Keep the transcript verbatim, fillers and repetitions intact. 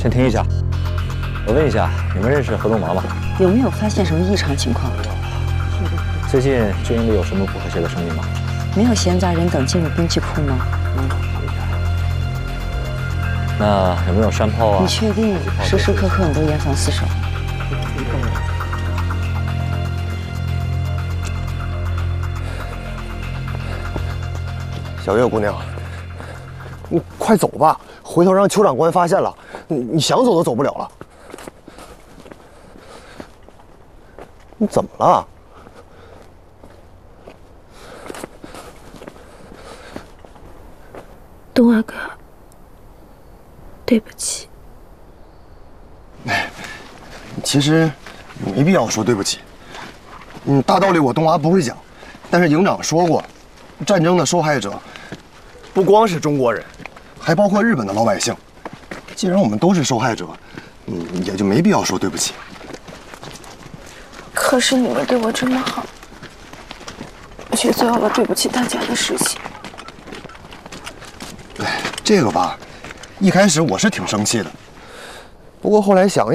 先停一下。我问一下，你们认识何东麻吗？ 有没有发现什么异常情况？ 最近军营里有什么不和谐的声音吗？ 没有闲杂人等进入兵器库吗？嗯。 那有没有山炮啊？ 你确定时时刻刻你都严防死守？ 小月姑娘，你快走吧，回头让邱长官发现了，你你想走都走不了了。你怎么了？ 东华哥，对不起。 其实没必要说对不起。嗯，大道理我东华不会讲，但是营长说过，战争的受害者不光是中国人，还包括日本的老百姓。既然我们都是受害者，嗯，也就没必要说对不起。 可是你们对我这么好，我却做了对不起大家的事情。 哎，这个吧，一开始我是挺生气的，不过后来想一